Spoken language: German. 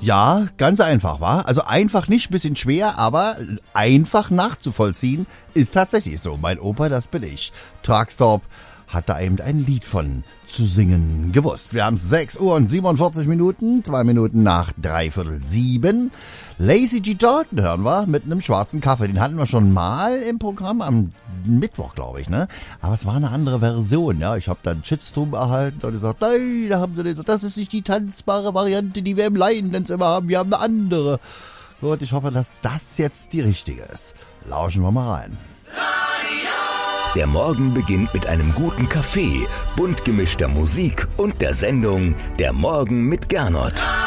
Ja, ganz einfach, wa? Also einfach nicht, bisschen schwer, aber einfach nachzuvollziehen ist tatsächlich so. Mein Opa, das bin ich. Truckstop hat da eben ein Lied von zu singen gewusst. Wir haben 6 Uhr und 47 Minuten, 2 Minuten nach 6:45. Lazy G. Dalton hören wir mit einem schwarzen Kaffee. Den hatten wir schon mal im Programm am Mittwoch, glaube ich, ne? Aber es war eine andere Version, ja. Ich habe dann Shitstorm erhalten und gesagt, nein, da haben sie gesagt, das ist nicht die tanzbare Variante, die wir im Lion-Dance immer haben. Wir haben eine andere. Gut, ich hoffe, dass das jetzt die richtige ist. Lauschen wir mal rein. Der Morgen beginnt mit einem guten Kaffee, bunt gemischter Musik und der Sendung Der Morgen mit Gernot.